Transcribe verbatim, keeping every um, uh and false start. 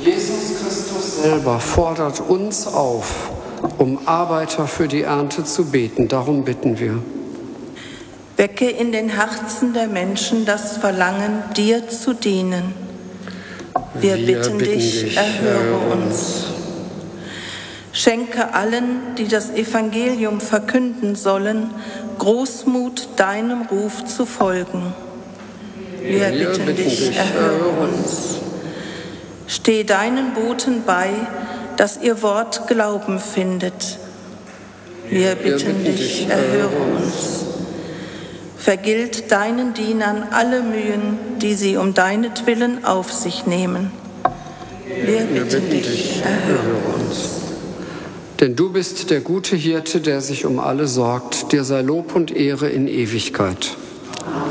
Jesus Christus selber fordert uns auf, um Arbeiter für die Ernte zu beten. Darum bitten wir. Wecke in den Herzen der Menschen das Verlangen, dir zu dienen. Wir, Wir bitten, bitten dich, dich, erhöre uns. Schenke allen, die das Evangelium verkünden sollen, Großmut, deinem Ruf zu folgen. Wir, Wir bitten, bitten dich, dich, erhöre uns. Steh deinen Boten bei, dass ihr Wort Glauben findet. Wir bitten, Wir bitten dich, dich, erhöre uns. Vergilt deinen Dienern alle Mühen, die sie um deinetwillen auf sich nehmen. Wir bitten, Wir bitten dich, dich, erhöre uns. Denn du bist der gute Hirte, der sich um alle sorgt. Dir sei Lob und Ehre in Ewigkeit.